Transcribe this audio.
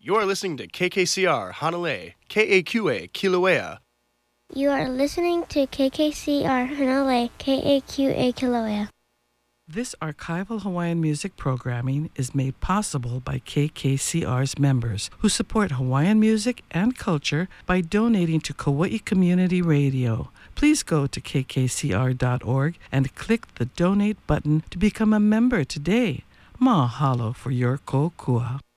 You're listening to KKCR Hanalei, KAQA Kilauea. You are listening to KKCR Hanalei, KAQA Kilauea. This archival Hawaiian music programming is made possible by KKCR's members who support Hawaiian music and culture by donating to Kauai Community Radio. Please go to kkcr.org and click the donate button to become a member today. Mahalo for your kokua.